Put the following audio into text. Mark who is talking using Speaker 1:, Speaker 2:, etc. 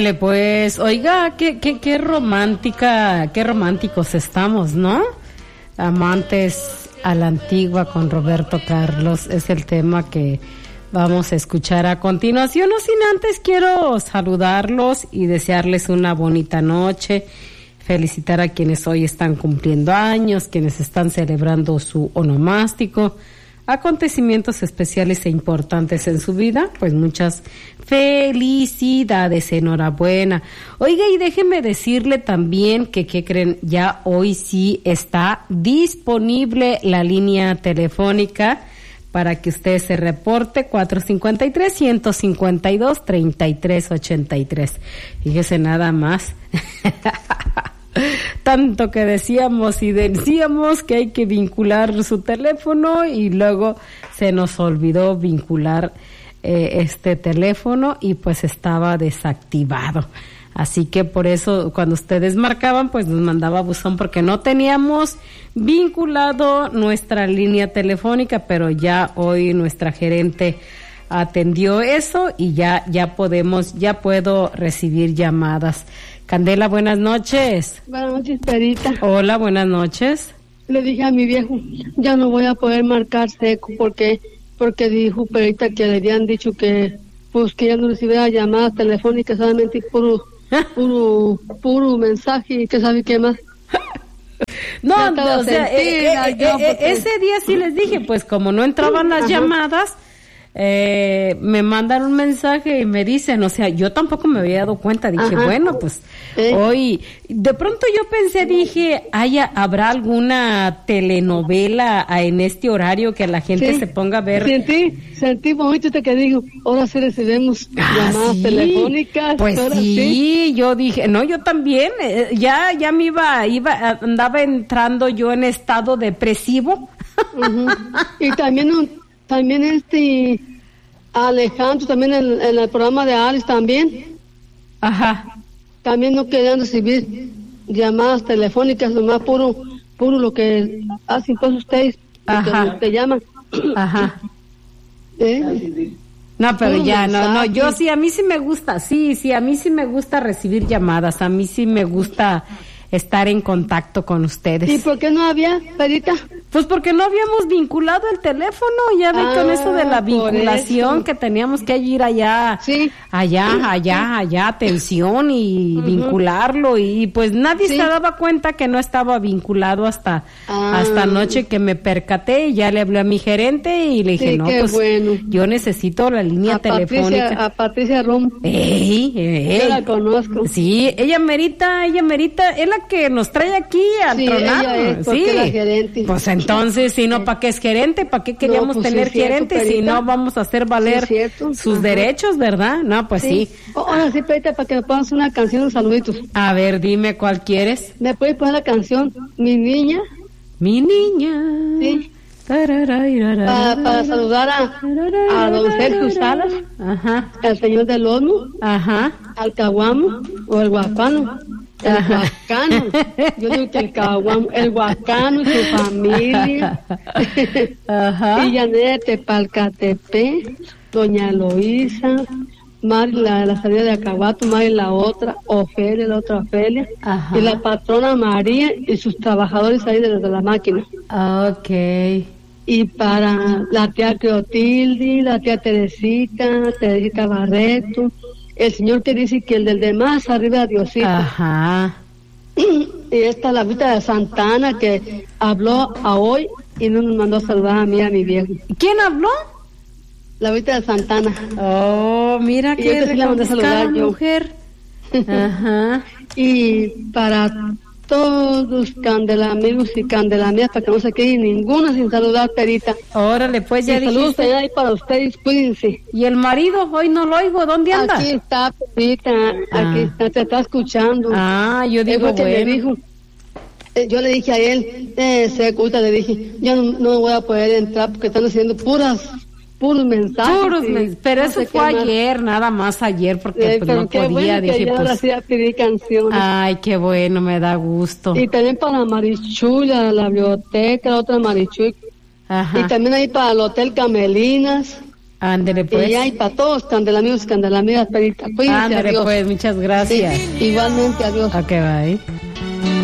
Speaker 1: Pues, oiga, qué romántica, qué románticos estamos, ¿no? Amantes a la antigua con Roberto Carlos es el tema que vamos a escuchar a continuación. No sin antes quiero saludarlos y desearles una bonita noche, felicitar a quienes hoy están cumpliendo años, quienes están celebrando su onomástico, acontecimientos especiales e importantes en su vida, pues muchas felicidades, enhorabuena. Oiga, y déjenme decirle también que, ¿qué creen? Ya hoy sí está disponible la línea telefónica para que usted se reporte, 453-152-3383. Fíjese nada más. Tanto que decíamos y decíamos que hay que vincular su teléfono y luego se nos olvidó vincular este teléfono y pues estaba desactivado. Así que por eso cuando ustedes marcaban pues nos mandaba buzón porque no teníamos vinculado nuestra línea telefónica, pero ya hoy nuestra gerente atendió eso y ya puedo recibir llamadas. Candela, buenas noches.
Speaker 2: Buenas noches, Perita.
Speaker 1: Hola, buenas noches.
Speaker 2: Le dije a mi viejo, ya no voy a poder marcar seco porque dijo Perita que le habían dicho que pues que ya no recibiera llamadas telefónicas, solamente puro mensaje y que sabe qué más.
Speaker 1: No, o sea, ese día sí les dije, pues como no entraban las llamadas, me mandan un mensaje y me dicen, o sea, yo tampoco me había dado cuenta, dije, bueno, pues hoy, de pronto yo pensé, dije, habrá alguna telenovela en este horario que la gente se ponga a ver.
Speaker 2: Sentí bonito que digo, ahora sí recibimos llamadas telefónicas.
Speaker 1: Pues sí, yo dije, no, yo también, ya me andaba entrando yo en estado depresivo.
Speaker 2: Y también Alejandro, también en el programa de Alice también.
Speaker 1: Ajá.
Speaker 2: También no querían recibir llamadas telefónicas, nomás puro lo que hacen pues ustedes, que te llaman. Ajá.
Speaker 1: No, pero puro ya, no, yo sí, a mí sí me gusta, sí, a mí sí me gusta recibir llamadas, a mí sí me gusta estar en contacto con ustedes.
Speaker 2: ¿Y por qué no había, Perita?
Speaker 1: Pues porque no habíamos vinculado el teléfono, ya ve con eso de la vinculación que teníamos que ir allá, atención y vincularlo y pues nadie se daba cuenta que no estaba vinculado hasta anoche que me percaté y ya le hablé a mi gerente y le dije, no, pues yo necesito la línea telefónica.
Speaker 2: A Patricia Rom. Yo la conozco.
Speaker 1: Sí, ella merita, es la que nos trae aquí al tronar.
Speaker 2: Ella es la gerente.
Speaker 1: Pues entonces, si no, ¿para qué es gerente? ¿Para qué queríamos tener gerente Perita, si no vamos a hacer valer sus derechos, verdad? No, pues sí.
Speaker 2: Ahora sí, Perita, para que me pongas una canción de saluditos.
Speaker 1: A ver, dime cuál quieres.
Speaker 2: ¿Me puedes poner la canción Mi Niña?
Speaker 1: Mi Niña.
Speaker 2: Sí. Para saludar a don Sergio Salas, al señor del horno, al caguamo o el guapano. El Huacano, yo digo que el Huacano y su familia, y Janet de Palcatepec, doña Loísa, Mari la salida de Acahuato, Mari la otra, Ofelia, la otra Ofelia, y la patrona María y sus trabajadores ahí de la máquina.
Speaker 1: Okay.
Speaker 2: Y para la tía Clotilde, la tía Teresita Barreto, el señor que dice que el del demás arriba Diosito. Y esta la Vita de Santana que habló a hoy y no nos mandó a saludar a mí y a mi viejo.
Speaker 1: ¿Quién habló?
Speaker 2: La Vita de Santana.
Speaker 1: Oh, mira
Speaker 2: y
Speaker 1: qué
Speaker 2: sí la mandé a saludar
Speaker 1: mujer.
Speaker 2: Y para todos candelamigos y candelamias, para que no se quede ninguna sin saludar, Perita.
Speaker 1: Órale, pues ya dijiste.
Speaker 2: Saludos allá y para ustedes, cuídense.
Speaker 1: ¿Y el marido? Hoy no lo oigo, ¿dónde anda?
Speaker 2: Aquí está, Perita, aquí está, te está escuchando.
Speaker 1: Yo digo, bueno.
Speaker 2: Yo le dije a él, se oculta, le dije, yo no voy a poder entrar porque están haciendo puros mensajes.
Speaker 1: Pero eso fue ayer, nada más ayer, porque pues no podía.
Speaker 2: Bueno,
Speaker 1: dije,
Speaker 2: que
Speaker 1: pues.
Speaker 2: Ahora pedir canciones.
Speaker 1: Ay, qué bueno, me da gusto.
Speaker 2: Y también para Marichuy, la biblioteca, la otra Marichuy. Y también ahí para el Hotel Camelinas.
Speaker 1: Ándele pues.
Speaker 2: Y para todos, candelamigas, Perita. Cuídense,
Speaker 1: ándele pues, muchas gracias.
Speaker 2: Sí, igualmente, adiós.
Speaker 1: Ok, bye.